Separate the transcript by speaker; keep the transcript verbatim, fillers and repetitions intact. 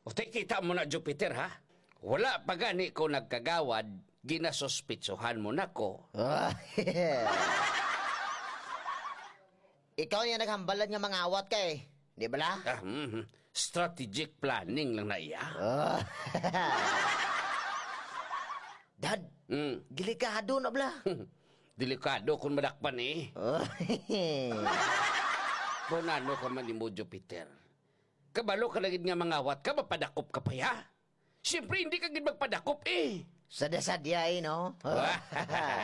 Speaker 1: O tay kita mo na, Jupiter, ha? Wala pa gani ko nagkagawad, ginasuspitsuhan mo na ko.
Speaker 2: Oh, ikaw yung naghambalan nga mga awat ka eh. Di ba la?
Speaker 1: Ah, mm, strategic planning lang na iya.
Speaker 2: Oh. Dad,
Speaker 1: Mm.
Speaker 2: gilikado na bala.
Speaker 1: Delikado kung madakpan eh.
Speaker 2: Oh.
Speaker 1: Bonano ka man ni mo, Jupiter. Kabalo ka lagid nga mga awat ka, mapadakop ka pa ya. Siyempre, hindi ka gid magpadakop eh.
Speaker 2: Sada-sadya eh, no?